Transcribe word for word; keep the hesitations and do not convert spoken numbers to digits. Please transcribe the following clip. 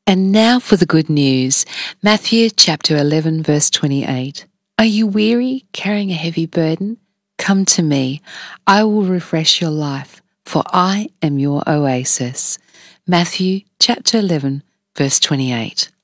And now for the good news. Matthew chapter eleven, verse twenty-eight. Are you weary, carrying a heavy burden? Come to me. I will refresh your life, for I am your oasis. Matthew chapter eleven, verse twenty-eight.